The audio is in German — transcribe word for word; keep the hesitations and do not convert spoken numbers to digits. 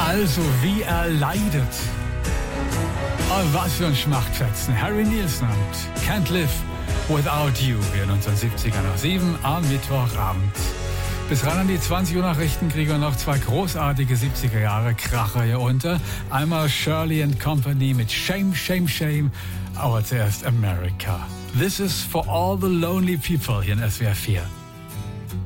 Also, wie er leidet. Oh, was für ein Schmachtfetzen. Harry Nilsson und Can't Live Without You hier in unseren siebziger nach sieben am Mittwochabend. Bis ran an die zwanzig Uhr Nachrichten kriegen wir noch zwei großartige siebziger Jahre Kracher hier unter. Einmal Shirley and Company mit Shame, Shame, Shame. Aber zuerst America. This is for all the lonely people hier in S W R vier.